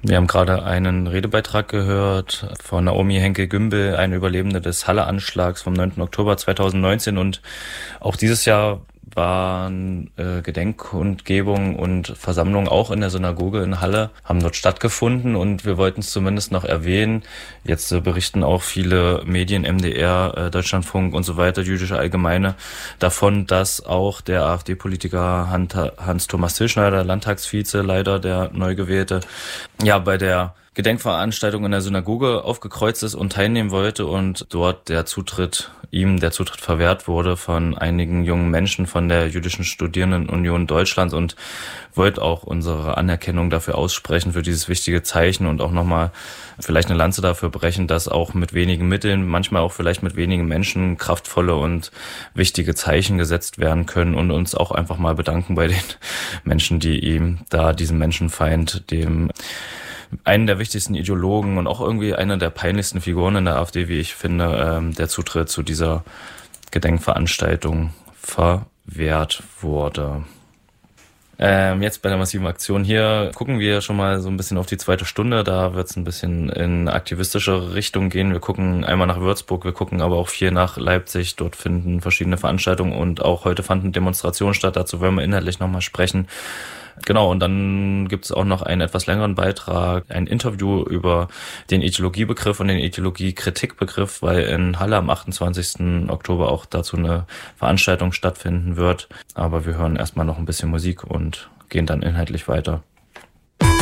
Wir haben gerade einen Redebeitrag gehört von Naomi Henkel-Gümbel, eine Überlebende des Halle-Anschlags vom 9. Oktober 2019. Und auch dieses Jahr waren Gedenkkundgebungen und Versammlungen auch in der Synagoge in Halle, haben dort stattgefunden, und wir wollten es zumindest noch erwähnen. Jetzt berichten auch viele Medien, MDR, Deutschlandfunk und so weiter, Jüdische Allgemeine, davon, dass auch der AfD-Politiker Hans-Thomas Tilschneider, Landtagsvize, leider der neu gewählte, ja, bei der Gedenkveranstaltung in der Synagoge aufgekreuzt ist und teilnehmen wollte, und dort der Zutritt verwehrt wurde von einigen jungen Menschen von der Jüdischen Studierendenunion Deutschlands, und wollte auch unsere Anerkennung dafür aussprechen, für dieses wichtige Zeichen, und auch nochmal vielleicht eine Lanze dafür brechen, dass auch mit wenigen Mitteln, manchmal auch vielleicht mit wenigen Menschen, kraftvolle und wichtige Zeichen gesetzt werden können, und uns auch einfach mal bedanken bei den Menschen, die ihm da diesem Menschenfeind, dem einen der wichtigsten Ideologen und auch irgendwie einer der peinlichsten Figuren in der AfD, wie ich finde, der Zutritt zu dieser Gedenkveranstaltung verwehrt wurde. Jetzt bei der massiven Aktion hier gucken wir schon mal so ein bisschen auf die zweite Stunde. Da wird es ein bisschen in aktivistische Richtung gehen. Wir gucken einmal nach Würzburg, wir gucken aber auch viel nach Leipzig. Dort finden verschiedene Veranstaltungen, und auch heute fanden Demonstrationen statt. Dazu werden wir inhaltlich nochmal sprechen. Genau, und dann gibt es auch noch einen etwas längeren Beitrag, ein Interview über den Ideologiebegriff und den Ideologiekritikbegriff, weil in Halle am 28. Oktober auch dazu eine Veranstaltung stattfinden wird. Aber wir hören erstmal noch ein bisschen Musik und gehen dann inhaltlich weiter.